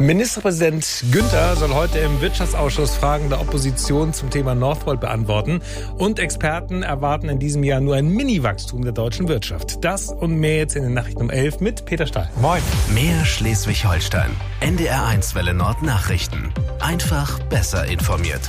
Ministerpräsident Günther soll heute im Wirtschaftsausschuss Fragen der Opposition zum Thema Northvolt beantworten. Und Experten erwarten in diesem Jahr nur ein Mini-Wachstum der deutschen Wirtschaft. Das und mehr jetzt in den Nachrichten um 11 mit Peter Stahl. Moin. Mehr Schleswig-Holstein. NDR1 Welle Nord Nachrichten. Einfach besser informiert.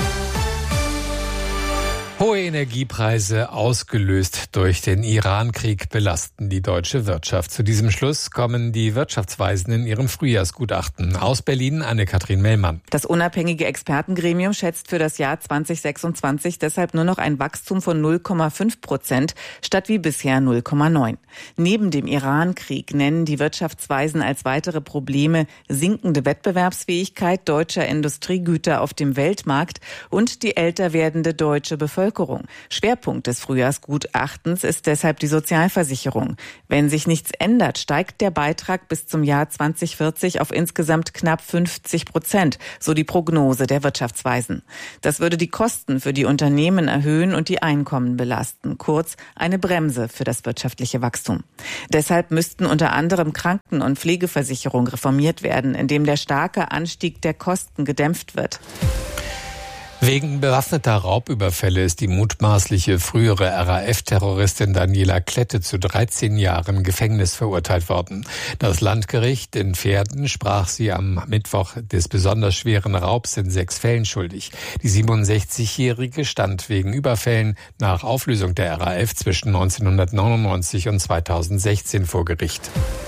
Hohe Energiepreise, ausgelöst durch den Iran-Krieg, belasten die deutsche Wirtschaft. Zu diesem Schluss kommen die Wirtschaftsweisen in ihrem Frühjahrsgutachten. Aus Berlin Anne-Kathrin Mellmann. Das unabhängige Expertengremium schätzt für das Jahr 2026 deshalb nur noch ein Wachstum von 0,5% statt wie bisher 0,9%. Neben dem Iran-Krieg nennen die Wirtschaftsweisen als weitere Probleme sinkende Wettbewerbsfähigkeit deutscher Industriegüter auf dem Weltmarkt und die älter werdende deutsche Bevölkerung. Schwerpunkt des Frühjahrsgutachtens ist deshalb die Sozialversicherung. Wenn sich nichts ändert, steigt der Beitrag bis zum Jahr 2040 auf insgesamt knapp 50%, so die Prognose der Wirtschaftsweisen. Das würde die Kosten für die Unternehmen erhöhen und die Einkommen belasten. Kurz, eine Bremse für das wirtschaftliche Wachstum. Deshalb müssten unter anderem Kranken- und Pflegeversicherung reformiert werden, indem der starke Anstieg der Kosten gedämpft wird. Wegen bewaffneter Raubüberfälle ist die mutmaßliche frühere RAF-Terroristin Daniela Klette zu 13 Jahren Gefängnis verurteilt worden. Das Landgericht in Verden sprach sie am Mittwoch des besonders schweren Raubs in 6 Fällen schuldig. Die 67-Jährige stand wegen Überfällen nach Auflösung der RAF zwischen 1999 und 2016 vor Gericht.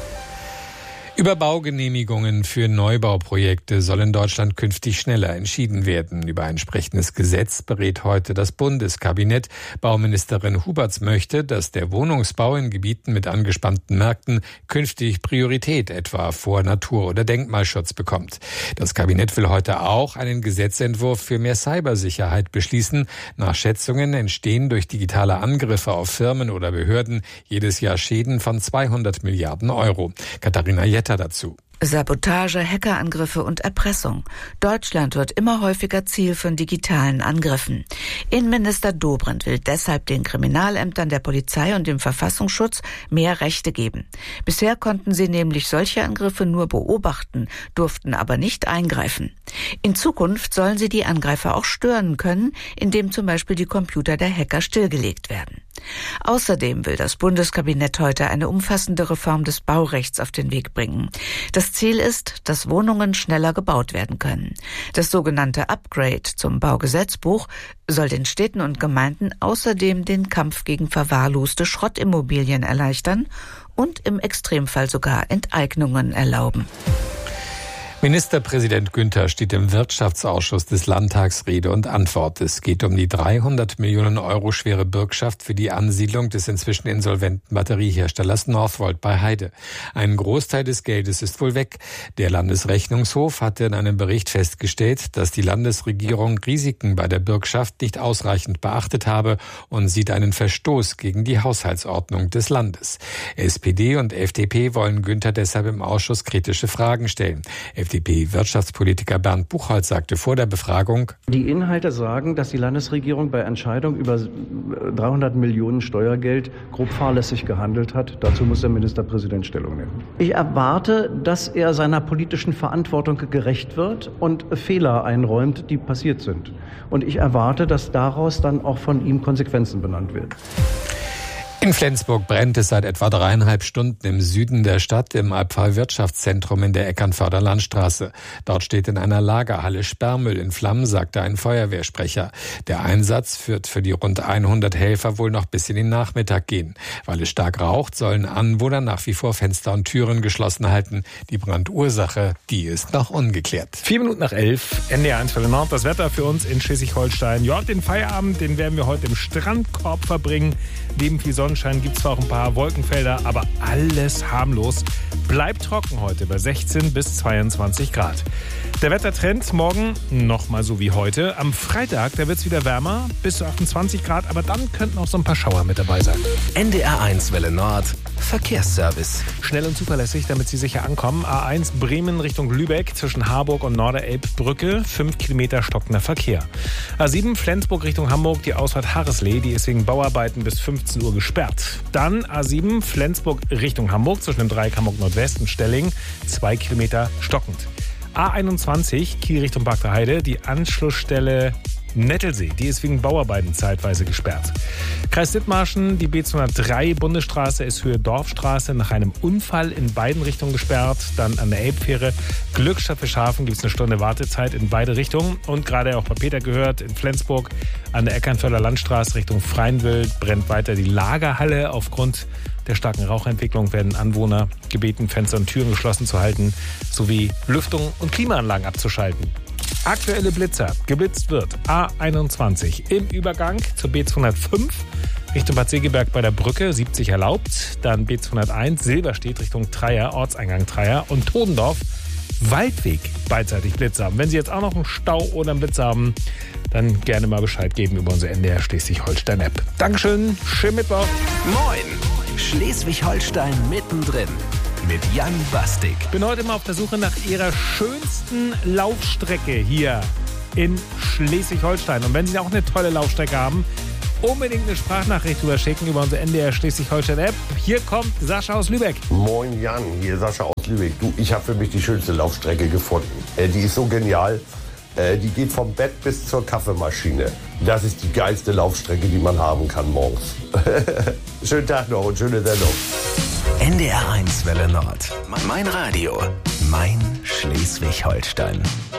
Über Baugenehmigungen für Neubauprojekte soll in Deutschland künftig schneller entschieden werden. Über ein entsprechendes Gesetz berät heute das Bundeskabinett. Bauministerin Huberts möchte, dass der Wohnungsbau in Gebieten mit angespannten Märkten künftig Priorität etwa vor Natur- oder Denkmalschutz bekommt. Das Kabinett will heute auch einen Gesetzentwurf für mehr Cybersicherheit beschließen. Nach Schätzungen entstehen durch digitale Angriffe auf Firmen oder Behörden jedes Jahr Schäden von 200 Milliarden Euro. Katharina Jetter dazu. Sabotage, Hackerangriffe und Erpressung. Deutschland wird immer häufiger Ziel von digitalen Angriffen. Innenminister Dobrindt will deshalb den Kriminalämtern, der Polizei und dem Verfassungsschutz mehr Rechte geben. Bisher konnten sie nämlich solche Angriffe nur beobachten, durften aber nicht eingreifen. In Zukunft sollen sie die Angreifer auch stören können, indem zum Beispiel die Computer der Hacker stillgelegt werden. Außerdem will das Bundeskabinett heute eine umfassende Reform des Baurechts auf den Weg bringen. Das Ziel ist, dass Wohnungen schneller gebaut werden können. Das sogenannte Upgrade zum Baugesetzbuch soll den Städten und Gemeinden außerdem den Kampf gegen verwahrloste Schrottimmobilien erleichtern und im Extremfall sogar Enteignungen erlauben. Ministerpräsident Günther steht im Wirtschaftsausschuss des Landtags Rede und Antwort. Es geht um die 300 Millionen Euro schwere Bürgschaft für die Ansiedlung des inzwischen insolventen Batterieherstellers Northvolt bei Heide. Ein Großteil des Geldes ist wohl weg. Der Landesrechnungshof hatte in einem Bericht festgestellt, dass die Landesregierung Risiken bei der Bürgschaft nicht ausreichend beachtet habe und sieht einen Verstoß gegen die Haushaltsordnung des Landes. SPD und FDP wollen Günther deshalb im Ausschuss kritische Fragen stellen. FDP-Wirtschaftspolitiker Bernd Buchholz sagte vor der Befragung: Die Inhalte sagen, dass die Landesregierung bei Entscheidung über 300 Millionen Steuergeld grob fahrlässig gehandelt hat. Dazu muss der Ministerpräsident Stellung nehmen. Ich erwarte, dass er seiner politischen Verantwortung gerecht wird und Fehler einräumt, die passiert sind. Und ich erwarte, dass daraus dann auch von ihm Konsequenzen benannt werden. In Flensburg brennt es seit etwa 3,5 Stunden im Süden der Stadt im Albfall-Wirtschaftszentrum in der Eckernförder Landstraße. Dort steht in einer Lagerhalle Sperrmüll in Flammen, sagte ein Feuerwehrsprecher. Der Einsatz wird für die rund 100 Helfer wohl noch bis in den Nachmittag gehen. Weil es stark raucht, sollen Anwohner nach wie vor Fenster und Türen geschlossen halten. Die Brandursache, die ist noch ungeklärt. 4 Minuten nach 11, NDR1 Welle Nord. Das Wetter für uns in Schleswig-Holstein. Ja, den Feierabend, den werden wir heute im Strandkorb verbringen. Neben viel Sonnenschein gibt es zwar auch ein paar Wolkenfelder, aber alles harmlos. Bleibt trocken heute bei 16 bis 22 Grad. Der Wettertrend morgen nochmal so wie heute. Am Freitag, da wird es wieder wärmer, bis zu 28 Grad, aber dann könnten auch so ein paar Schauer mit dabei sein. NDR1 Welle Nord, Verkehrsservice. Schnell und zuverlässig, damit Sie sicher ankommen. A1 Bremen Richtung Lübeck zwischen Harburg und Norderelbbrücke, 5 Kilometer stockender Verkehr. A7 Flensburg Richtung Hamburg, die Ausfahrt Harresleh, die ist wegen Bauarbeiten bis 15 Uhr gesperrt. Dann A7 Flensburg Richtung Hamburg zwischen dem Dreieck Hamburg Nordwest und Stelling, 2 Kilometer stockend. A21, Kiel Richtung Bad Heide, die Anschlussstelle Nettelsee, die ist wegen Bauarbeiten zeitweise gesperrt. Kreis Dithmarschen, die B203 Bundesstraße ist Höhe Dorfstraße nach einem Unfall in beiden Richtungen gesperrt. Dann an der Elbfähre Glückstadt Fischhafen gibt es eine Stunde Wartezeit in beide Richtungen. Und gerade auch bei Peter gehört, in Flensburg an der Eckernförder Landstraße Richtung Freienwild brennt weiter die Lagerhalle. Aufgrund der starken Rauchentwicklung werden Anwohner gebeten, Fenster und Türen geschlossen zu halten, sowie Lüftung und Klimaanlagen abzuschalten. Aktuelle Blitzer. Geblitzt wird A21 im Übergang zur B205 Richtung Bad Segeberg bei der Brücke, 70 erlaubt. Dann B201 Silberstedt Richtung Treier, Ortseingang Treier und Todendorf Waldweg beidseitig Blitzer. Wenn Sie jetzt auch noch einen Stau oder einen Blitz haben, dann gerne mal Bescheid geben über unsere NDR Schleswig-Holstein-App. Dankeschön, schönen Mittwoch. Moin, Schleswig-Holstein mittendrin. Mit Jan Bastik. Ich bin heute mal auf der Suche nach Ihrer schönsten Laufstrecke hier in Schleswig-Holstein. Und wenn Sie auch eine tolle Laufstrecke haben, unbedingt eine Sprachnachricht überschicken über unsere NDR Schleswig-Holstein-App. Hier kommt Sascha aus Lübeck. Moin Jan, hier Sascha aus Lübeck. Du, ich habe für mich die schönste Laufstrecke gefunden. Die ist so genial. Die geht vom Bett bis zur Kaffeemaschine. Das ist die geilste Laufstrecke, die man haben kann morgens. Schönen Tag noch und schöne Sendung. NDR 1 Welle Nord. Mein Radio. Mein Schleswig-Holstein.